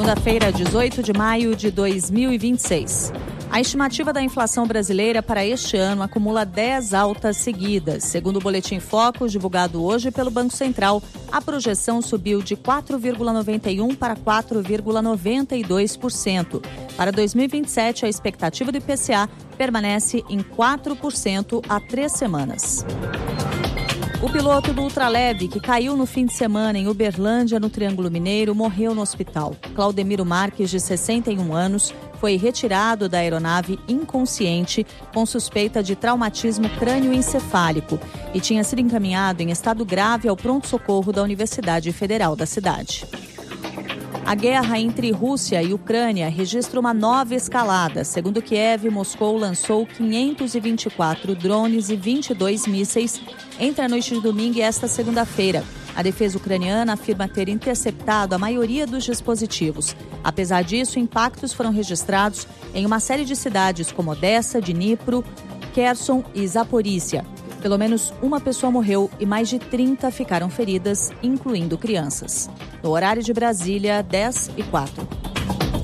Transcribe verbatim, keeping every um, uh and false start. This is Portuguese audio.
Segunda-feira, dezoito de maio de dois mil e vinte e seis. A estimativa da inflação brasileira para este ano acumula dez altas seguidas. Segundo o Boletim Focus, divulgado hoje pelo Banco Central, a projeção subiu de quatro vírgula noventa e um por cento para quatro vírgula noventa e dois por cento. Para dois mil e vinte e sete, a expectativa do I P C A permanece em quatro por cento há três semanas. O piloto do ultraleve, que caiu no fim de semana em Uberlândia, no Triângulo Mineiro, morreu no hospital. Claudemiro Marques, de sessenta e um anos, foi retirado da aeronave inconsciente com suspeita de traumatismo crânioencefálico e tinha sido encaminhado em estado grave ao pronto-socorro da Universidade Federal da cidade. A guerra entre Rússia e Ucrânia registra uma nova escalada. Segundo Kiev, Moscou lançou quinhentos e vinte e quatro drones e vinte e dois mísseis entre a noite de domingo e esta segunda-feira. A defesa ucraniana afirma ter interceptado a maioria dos dispositivos. Apesar disso, impactos foram registrados em uma série de cidades como Odessa, Dnipro, Kherson e Zaporícia. Pelo menos uma pessoa morreu e mais de trinta ficaram feridas, incluindo crianças. No horário de Brasília, dez e quatro.